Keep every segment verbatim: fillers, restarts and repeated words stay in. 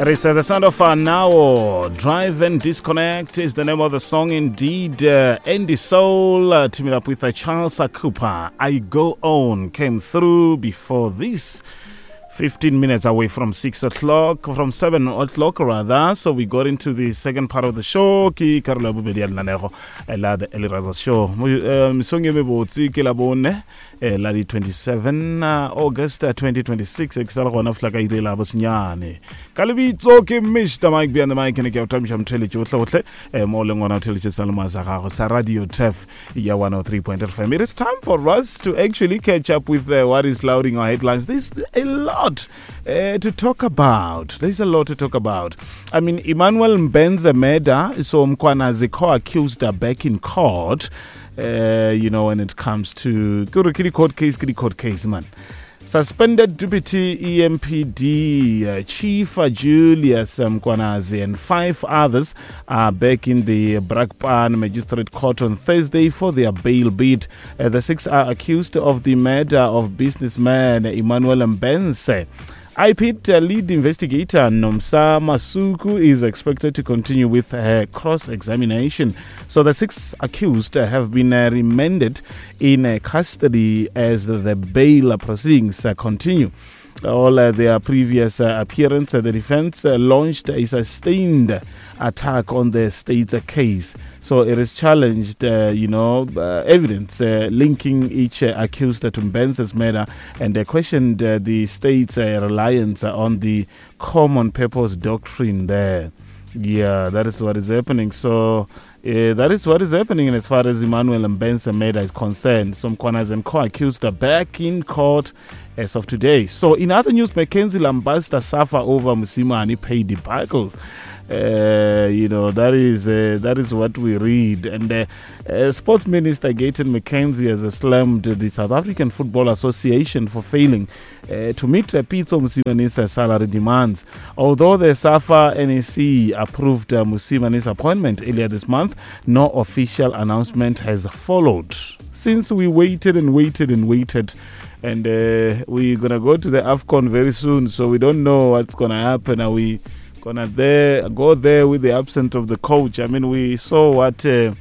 It is uh, the sound of uh, Now. Drive and Disconnect is the name of the song indeed. Uh, Andy Soul uh, teaming up with uh, Charles Cooper. I Go On came through before this. fifteen minutes away from six o'clock, from seven o'clock rather. So we got into the second part of the show. Ki Karolo Bubedi Alnanego, la the Eliraza show. Misonge Mebotsi Kilabone, la di twenty-seven August twenty twenty-six. Exala one of Lagaide Labosnyane. Kalibi Toki Mish, the mic behind the mic, and a Kautam Sham Telechotle, Moling on Telechi Salmazaha, Saradio Tef, Ya one oh three point five. It is time for us to actually catch up with uh, what is louding our headlines. This is a lot. Uh, to talk about. There's a lot to talk about. I mean, Emmanuel Mbenza Meda, so Mkwana co-accused are back in court. Uh, you know, when it comes to Kiri court case, Kiri court case, man. Suspended Deputy E M P D uh, Chief uh, Julius Mkwanazi and five others are back in the Brakpan Magistrate Court on Thursday for their bail bid. Uh, the six are accused of the murder of businessman Emmanuel Mbenza. I P I T uh, lead investigator Nomsa Masuku is expected to continue with her cross-examination. So the six accused uh, have been uh, remanded in uh, custody as the bail proceedings uh, continue. All uh, their previous uh, appearance, uh, the defense uh, launched a sustained attack on the state's uh, case. So it is challenged, uh, you know, uh, evidence uh, linking each uh, accused to Mbenza's murder, and they questioned uh, the state's uh, reliance on the common purpose doctrine there. Yeah, that is what is happening. So uh, that is what is happening as far as Emmanuel Mbenza murder is concerned. Some corners and co-accused are back in court as of today. So in other news, Mackenzie Lambasta suffer over Musimani pay debacle. Uh, you know, that is uh, that is what we read. And uh, uh, Sports Minister Gayton McKenzie has slammed the South African Football Association for failing uh, to meet uh, Pitso Musimani's salary demands. Although the SAFA N E C approved uh, Musimani's appointment earlier this month, no official announcement has followed. Since we waited and waited and waited, and uh, we're going to go to the AFCON very soon, so we don't know what's going to happen. Are we gonna there go there with the absence of the coach? I mean, we saw what uh,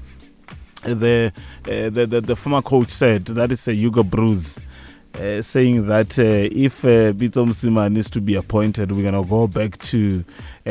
the, uh, the the the former coach said. That is a uh, Hugo Bruce uh, saying that uh, if uh, Pitso Msimane needs to be appointed, we're gonna go back to